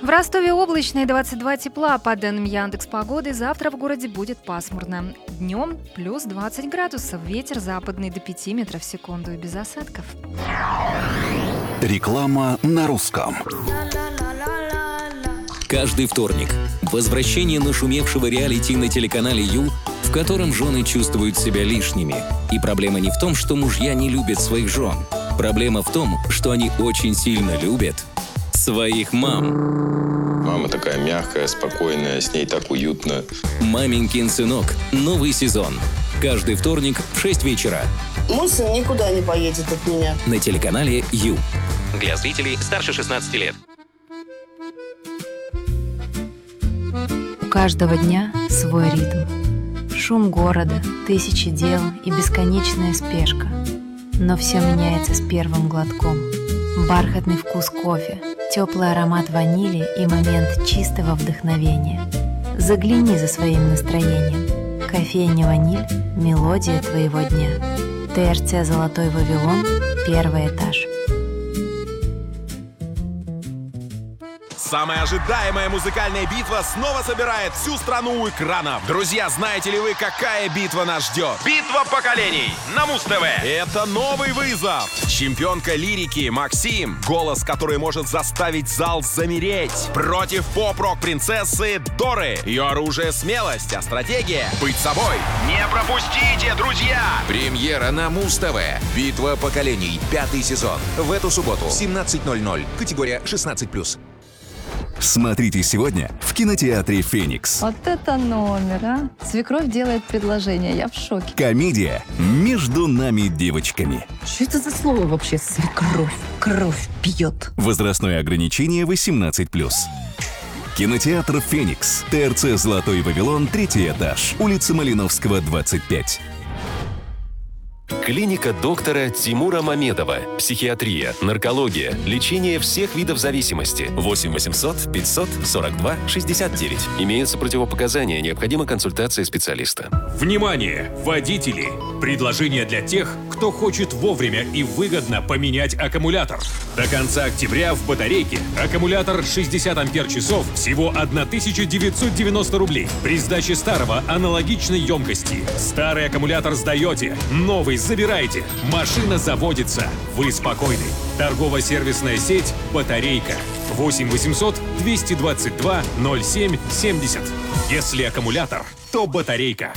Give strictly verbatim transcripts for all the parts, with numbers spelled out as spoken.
В Ростове облачно и двадцать два тепла. По данным Яндекс.Погоды, завтра в городе будет пасмурно. Днем плюс двадцать градусов. Ветер западный до пяти метров в секунду и без осадков. Реклама на русском. Каждый вторник возвращение нашумевшего реалити на телеканале Ю, в котором жены чувствуют себя лишними. И проблема не в том, что мужья не любят своих жен. Проблема в том, что они очень сильно любят своих мам. Мама такая мягкая, спокойная, с ней так уютно. «Маменькин сынок». Новый сезон. Каждый вторник в шесть вечера. Мой сын никуда не поедет от меня. На телеканале Ю. Для зрителей старше шестнадцати лет. У каждого дня свой ритм. Шум города, тысячи дел и бесконечная спешка. Но все меняется с первым глотком. Бархатный вкус кофе, теплый аромат ванили и момент чистого вдохновения. Загляни за своим настроением. Кофейня «Ваниль» – мелодия твоего дня. ТРЦ «Золотой Вавилон», первый этаж. Самая ожидаемая музыкальная битва снова собирает всю страну у экранов. Друзья, знаете ли вы, какая битва нас ждет? Битва поколений на Муз-ТВ. Это новый вызов. Чемпионка лирики Максим, голос, который может заставить зал замереть, против поп-рок-принцессы Доры. Ее оружие — смелость, а стратегия — быть собой. Не пропустите, друзья! Премьера на Муз-ТВ. Битва поколений. Пятый сезон. В эту субботу в семнадцать ноль ноль. Категория шестнадцать плюс. Смотрите сегодня в кинотеатре «Феникс». Вот это номер, а! Свекровь делает предложение, я в шоке. Комедия «Между нами девочками». Что это за слово вообще? Свекровь, кровь пьет. Возрастное ограничение восемнадцать плюс. Кинотеатр «Феникс». ТРЦ «Золотой Вавилон», третий этаж. Улица Малиновского, двадцать пять. Клиника доктора Тимура Мамедова. Психиатрия, наркология, лечение всех видов зависимости. восемь восемьсот пятьсот сорок два шестьдесят девять. Имеются противопоказания, необходима консультация специалиста. Внимание, водители! Предложение для тех, кто хочет вовремя и выгодно поменять аккумулятор. До конца октября в батарейке аккумулятор шестьдесят ампер-часов всего тысяча девятьсот девяносто рублей. При сдаче старого аналогичной емкости. Старый аккумулятор сдаете, новый забирайте. Машина заводится. Вы спокойны. Торгово-сервисная сеть «Батарейка». восемь восемьсот двести двадцать два ноль семь семьдесят. Если аккумулятор, то батарейка.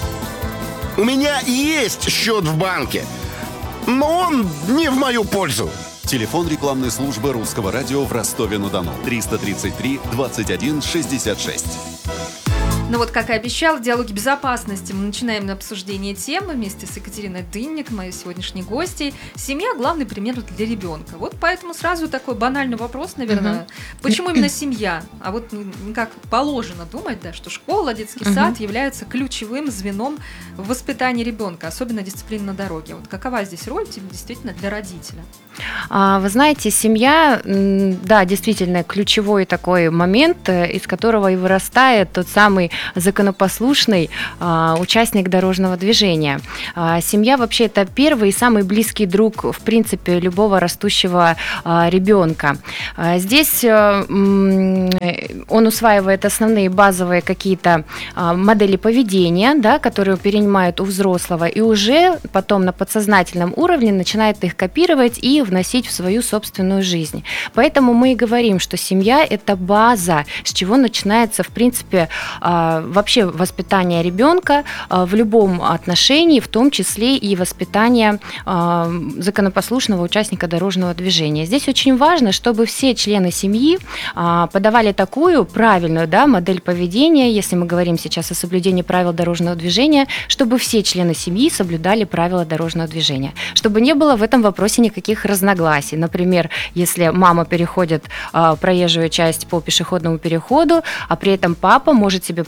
У меня есть счет в банке, но он не в мою пользу. Телефон рекламной службы Русского радио в Ростове-на-Дону. триста тридцать три двадцать один шестьдесят шесть. Ну вот, как и обещал, в диалоге безопасности мы начинаем обсуждение темы вместе с Екатериной Дынник, моей сегодняшней гостьей. Семья – главный пример для ребенка. Вот поэтому сразу такой банальный вопрос, наверное. Угу. Почему именно семья? А вот как положено думать, да, что школа, детский угу. сад являются ключевым звеном в воспитании ребенка, особенно дисциплина на дороге. Вот какова здесь роль действительно для родителя? Вы знаете, семья, да, действительно ключевой такой момент, из которого и вырастает тот самый законопослушный а, участник дорожного движения. А, семья вообще это первый и самый близкий друг, в принципе, любого растущего а, ребенка. А, здесь а, м, он усваивает основные базовые какие-то а, модели поведения, да, которые перенимает у взрослого, и уже потом на подсознательном уровне начинает их копировать и вносить в свою собственную жизнь. Поэтому мы и говорим, что семья – это база, с чего начинается, в принципе, а, вообще воспитание ребенка в любом отношении, в том числе и воспитание законопослушного участника дорожного движения. Здесь очень важно, чтобы все члены семьи подавали такую правильную, да, модель поведения, если мы говорим сейчас о соблюдении правил дорожного движения, чтобы все члены семьи соблюдали правила дорожного движения, чтобы не было в этом вопросе никаких разногласий. Например, если мама переходит проезжую часть по пешеходному переходу, а при этом папа может себе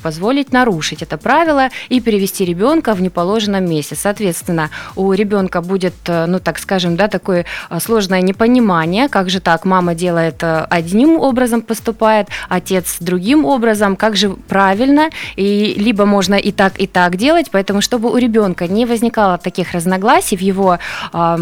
позволить нарушить это правило и перевести ребенка в неположенном месте. Соответственно, у ребенка будет, ну так скажем, да, такое сложное непонимание, как же так, мама делает одним образом, поступает, отец другим образом, как же правильно, и либо можно и так, и так делать, поэтому чтобы у ребенка не возникало таких разногласий в его э,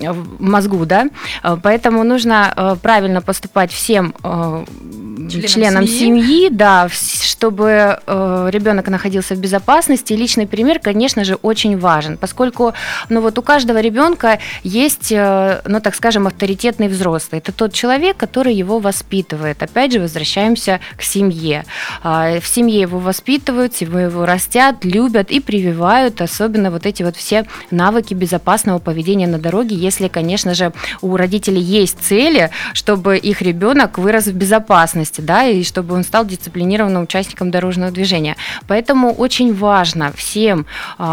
мозгу, да, поэтому нужно э, правильно поступать всем э, членам, членам семьи, семьи, да, чтобы э, ребенок находился в безопасности. И личный пример, конечно же, очень важен, поскольку, ну вот у каждого ребенка есть, э, ну так скажем, авторитетный взрослый. Это тот человек, который его воспитывает. Опять же, возвращаемся к семье. Э, в семье его воспитывают, его растят, любят и прививают, особенно вот эти вот все навыки безопасного поведения на дороге, если, конечно же, у родителей есть цели, чтобы их ребенок вырос в безопасности, да, и чтобы он стал дисциплинированным участником дорожного движения. Поэтому очень важно всем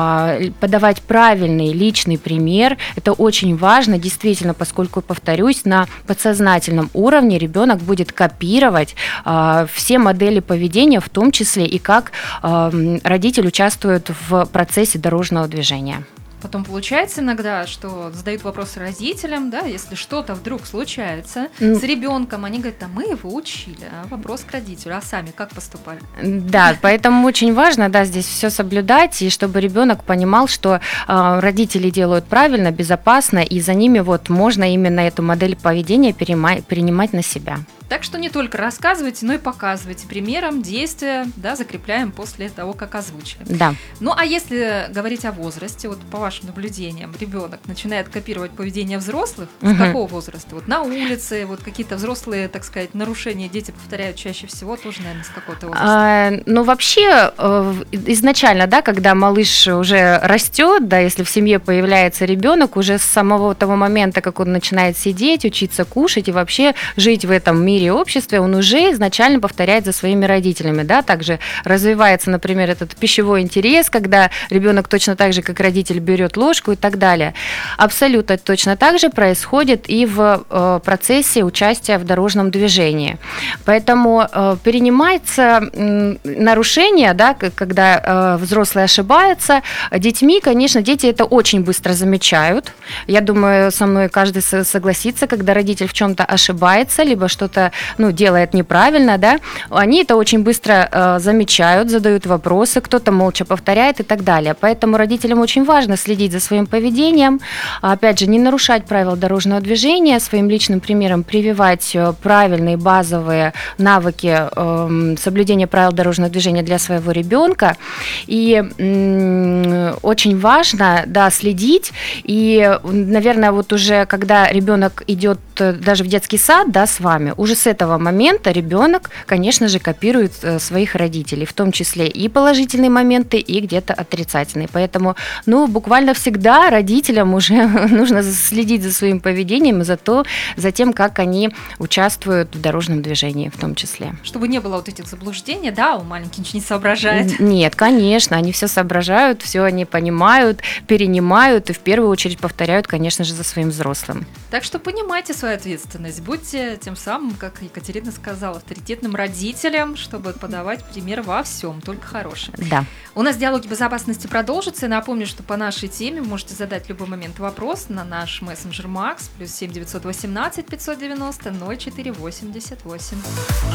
э, подавать правильный личный пример. Это очень важно, действительно, поскольку, повторюсь, на подсознательном уровне ребенок будет копировать э, все модели поведения, в том числе и как э, родитель участвует в процессе дорожного движения. Потом получается иногда, что задают вопросы родителям, да, если что-то вдруг случается mm. с ребенком, они говорят, а мы его учили, а вопрос к родителю, а сами как поступали? Да, поэтому очень важно, да, здесь все соблюдать, и чтобы ребенок понимал, что э, родители делают правильно, безопасно, и за ними вот можно именно эту модель поведения перема- принимать на себя. Так что не только рассказывайте, но и показывайте примером действия, да, закрепляем после того, как озвучили. Да. Ну, а если говорить о возрасте, вот по вашим наблюдениям, ребенок начинает копировать поведение взрослых, угу. с какого возраста? Вот на улице, вот какие-то взрослые, так сказать, нарушения дети повторяют чаще всего, тоже, наверное, с какого-то возраста. А, ну, вообще, изначально, да, когда малыш уже растет, да, если в семье появляется ребенок, уже с самого того момента, как он начинает сидеть, учиться кушать и вообще жить в этом мире, и обществе, он уже изначально повторяет за своими родителями, да, также развивается, например, этот пищевой интерес, когда ребенок точно так же, как родитель, берет ложку и так далее. Абсолютно точно так же происходит и в э, процессе участия в дорожном движении. Поэтому э, перенимается э, нарушение, да, когда э, взрослый ошибается, детьми, конечно, дети это очень быстро замечают. Я думаю, со мной каждый согласится, когда родитель в чем-то ошибается, либо что-то ну, делает неправильно, да, они это очень быстро э, замечают, задают вопросы, кто-то молча повторяет и так далее. Поэтому родителям очень важно следить за своим поведением, опять же, не нарушать правила дорожного движения, своим личным примером прививать правильные базовые навыки э, соблюдения правил дорожного движения для своего ребенка. И э, очень важно, да, следить. И, наверное, вот уже когда ребенок идет даже в детский сад, да, с вами, уже с этого момента ребенок, конечно же, копирует своих родителей, в том числе и положительные моменты, и где-то отрицательные. Поэтому, ну, буквально всегда родителям уже нужно следить за своим поведением, за, то, за тем, как они участвуют в дорожном движении в том числе. Чтобы не было вот этих заблуждений, да, у маленьких ничего не соображает. Нет, конечно, они все соображают, все они понимают, перенимают и в первую очередь повторяют, конечно же, за своим взрослым. Так что понимайте свою ответственность, будьте тем самым, как Екатерина сказала, авторитетным родителям, чтобы подавать пример во всем, только хорошим. Да. У нас диалоги безопасности продолжатся. И напомню, что по нашей теме вы можете задать в любой момент вопрос на наш мессенджер Макс, плюс семь девятьсот восемнадцать пятьсот девяносто ноль четыре восемьдесят восемь.